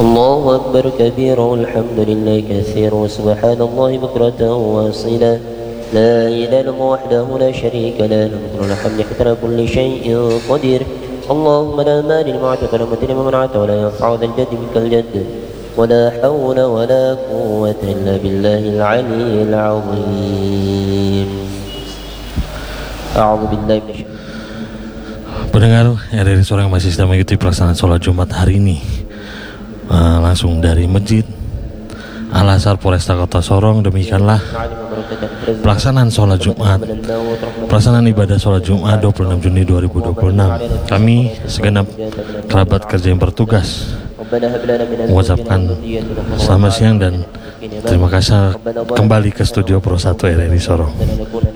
الله أكبر كبيرا والحمد لله كثيرا وسبحان الله بكرة واصيلا لا إله إلا الله وحده لا شريك له له الملك وله الحمد على كل شيء قدير اللهم لا مانع لما أعطيت ولا مانع لما منعت ولا ينفع ذا الجد منك الجد ولا حول ولا قوة إلا بالله العلي العظيم أعوذ بالله من الشيطان. Pendengar RRI Sorong yang masih sedang mengikuti pelaksanaan sholat Jumat hari ini, langsung dari Masjid Al-Azhar Polresta Kota Sorong. Demikianlah pelaksanaan sholat Jumat, pelaksanaan ibadah sholat Jumat 26 Juni 2026. Kami segenap kerabat kerja yang bertugas mengucapkan selamat siang dan terima kasih kembali ke studio Pro 1 RRI Sorong.